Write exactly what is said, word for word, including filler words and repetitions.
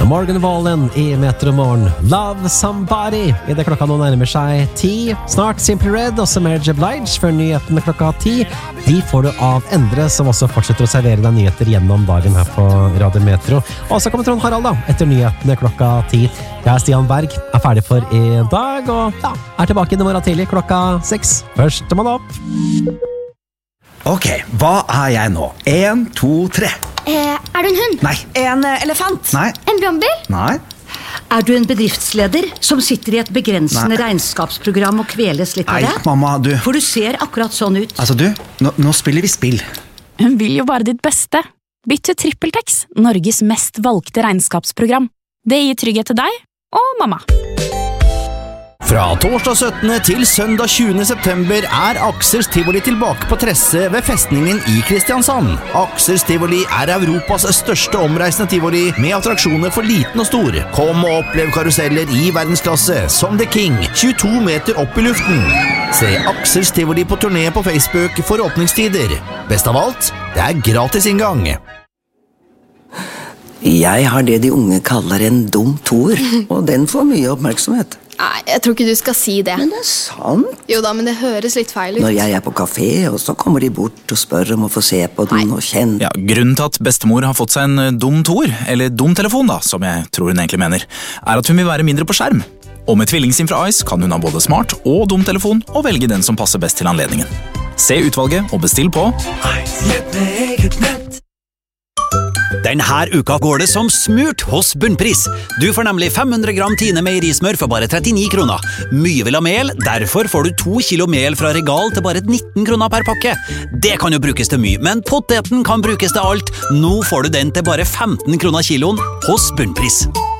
Morgan Wallen i Metromorgen. Love Somebody i det klokka nå nærmer seg ti. Snart Simply Red, også Mary J. Blige før nyhetene klokka ti. De får du av Endre, som også fortsetter å servere deg nyheter gjennom dagen her på Radio Metro. Og så kommer Trond Harald da, etter nyhetene klokka ti. Jeg er Stian Berg, er ferdig for i dag, og ja, er tilbake i morgen tidlig klokka seks. Førstemann opp. Ok, hva er jeg nå? En, to, tre. Eh, er du en hund? Nei. En uh, elefant? Nei. En brannbil? Nei. Er du en bedriftsleder som sitter i et begrensende Nei. regnskapsprogram og kveles litt av det? Nei, mamma, du... For du ser akkurat sånn ut. Altså, du, nå, nå spiller vi spill. Hun vil jo bare ditt beste. Bytt til TrippelTex, Norges mest valgte regnskapsprogram. Det gir trygghet til deg og mamma. Fra torsdag syttende til søndag tjuende september er Aksels Tivoli tilbake på Tresse ved festningen i Kristiansand. Aksels Tivoli er Europas største omreisende tivoli med attraksjoner for liten og stor. Kom og opplev karuseller i verdensklasse som The King, tjueto meter opp i luften. Se Aksels Tivoli på turné på Facebook for åpningstider. Best av alt, det er gratis inngang. Jeg har det de unge kaller en dum toer, og den får mye oppmerksomhet. Nei, jeg tror ikke du skal si det. Men det er sant. Jo da, men det høres litt feil ut. Når jeg er på kafé, og så kommer de bort og spør om å få se på den Nei. og kjenne. Ja, grunnen til at bestemor har fått seg en dum toer, eller dum telefon da, som jeg tror hun egentlig mener, er at hun vil være mindre på skjerm. Og med tvillingsim fra Ice kan hun ha både smart og dum telefon, og velge den som passer best til anledningen. Se utvalget og bestill på Ice. Denne uka går det som smurt hos Bunnpris. Du får nemlig fem hundre gram Tine meierismør for bare trettini kroner. Mye vil ha mel, derfor får du to kilo mel fra Regal til bare nitten kroner per pakke. Det kan jo brukes til mye, men poteten kan brukes til alt. Nå får du den til bare femten kroner kiloen hos Bunnpris.